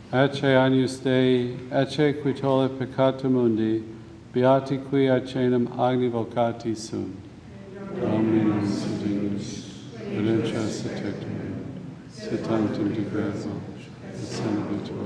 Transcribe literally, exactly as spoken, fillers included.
Ecce agnus Dei, ecce qui tollit peccata mundi, beati qui acenam agni vocati sunt. Dominum Dignus, redemption tectum, sit tantum de gratia, et senabitur.